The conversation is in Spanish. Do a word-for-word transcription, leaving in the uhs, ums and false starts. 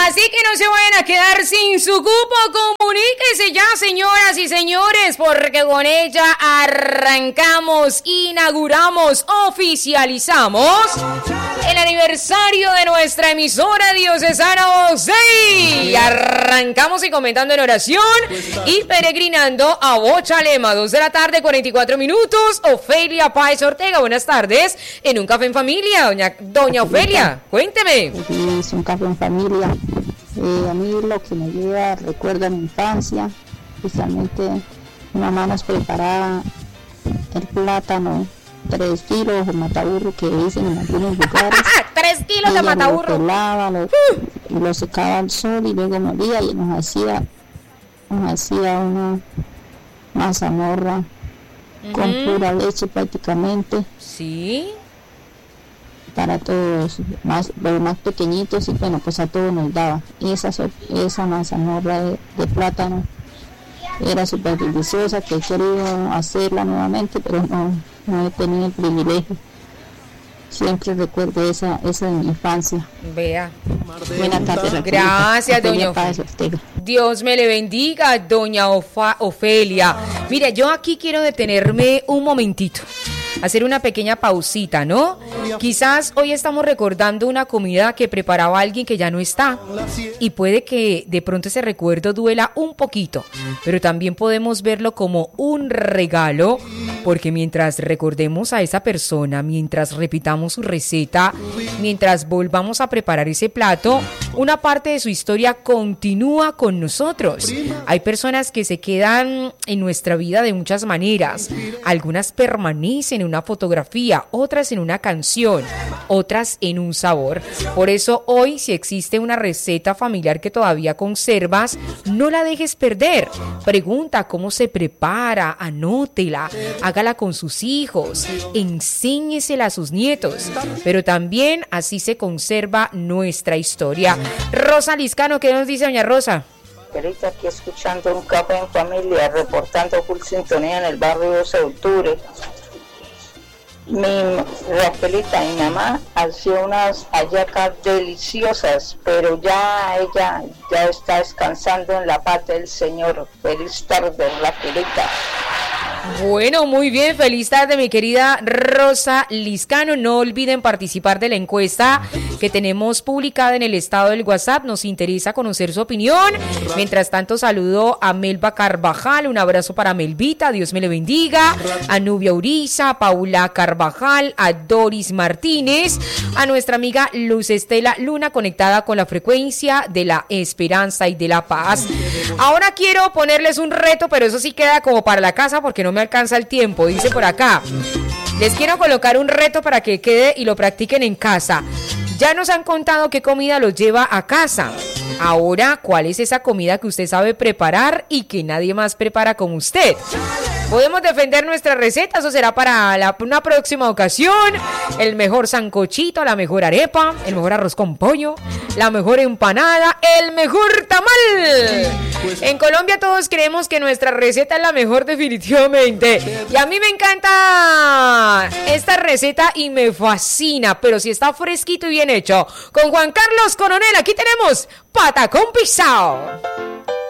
Así que no se vayan a quedar sin su cupo. Comuníquese ya, señoras y señores, porque con ella arrancamos, inauguramos, oficializamos el aniversario de nuestra emisora diocesana Osei. Y arrancamos y comentando en oración y peregrinando a Bochalema, dos de la tarde, cuarenta y cuatro minutos. Ofelia Páez Ortega, buenas tardes. En un café en familia, doña, doña Ofelia, cuénteme. Es un café en familia. Eh, a mí lo que me lleva recuerda mi infancia, especialmente mi mamá nos preparaba el plátano, tres kilos de mataburro que dicen en algunos lugares. Tres kilos de mataburro. Lo pelaba, lo, y lo secaba al sol y luego molía y nos hacía, nos hacía una mazamorra uh-huh. con pura leche prácticamente. Sí. Para todos, más, los más pequeñitos, y bueno, pues a todos nos daba. Y esa, esa mazamorra de, de plátano era súper deliciosa, que he querido hacerla nuevamente, pero no, no he tenido el privilegio. Siempre recuerdo esa, esa de mi infancia. Vea. Buenas tardes. Gracias, doña Ofelia. Dios me le bendiga, doña Ofa, Ofelia. Mire, yo aquí quiero detenerme un momentito. Hacer una pequeña pausita, ¿no? Quizás hoy estamos recordando una comida que preparaba alguien que ya no está y puede que de pronto ese recuerdo duela un poquito, pero también podemos verlo como un regalo, porque mientras recordemos a esa persona, mientras repitamos su receta, mientras volvamos a preparar ese plato, una parte de su historia continúa con nosotros. Hay personas que se quedan en nuestra vida de muchas maneras, algunas permanecen en una fotografía, otras en una canción, otras en un sabor. Por eso hoy, si existe una receta familiar que todavía conservas, no la dejes perder. Pregunta cómo se prepara, anótela, hágala con sus hijos, enséñesela a sus nietos, pero también así se conserva nuestra historia. Rosa Liscano, ¿qué nos dice doña Rosa? Ahorita aquí escuchando un café en familia, reportando full sintonía en el barrio doce de octubre. Mi Rafaelita, mi mamá, hacía unas hallacas deliciosas, pero ya ella ya está descansando en la paz del Señor. Feliz tarde, Rafaelita. Bueno, muy bien, feliz tarde mi querida Rosa Liscano. No olviden participar de la encuesta que tenemos publicada en el estado del WhatsApp, nos interesa conocer su opinión. Mientras tanto saludo a Melba Carvajal, un abrazo para Melvita, Dios me le bendiga, a Nubia Uriza, a Paula Carvajal, a Doris Martínez, a nuestra amiga Luz Estela Luna, conectada con la frecuencia de la esperanza y de la paz. Ahora quiero ponerles un reto, pero eso sí queda como para la casa porque no me alcanza el tiempo, dice por acá. Les quiero colocar un reto para que quede y lo practiquen en casa. Ya nos han contado qué comida los lleva a casa. Ahora, ¿cuál es esa comida que usted sabe preparar y que nadie más prepara como usted? ¿Podemos defender nuestras recetas o será para la, una próxima ocasión? El mejor sancochito, la mejor arepa, el mejor arroz con pollo, la mejor empanada, el mejor tamal. En Colombia todos creemos que nuestra receta es la mejor definitivamente. Y a mí me encanta esta receta y me fascina, pero si está fresquito y bien hecho. Con Juan Carlos Coronel, aquí tenemos patacón pisado.